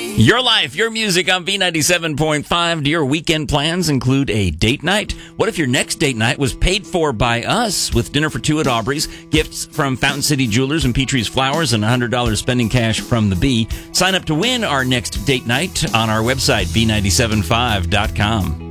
Your life, your music on B97.5. Do your weekend plans include a date night? What if your next date night was paid for by us with dinner for two at Aubrey's, gifts from Fountain City Jewelers and Petrie's Flowers, and $100 spending cash from the Bee? Sign up to win our next date night on our website, B975.com.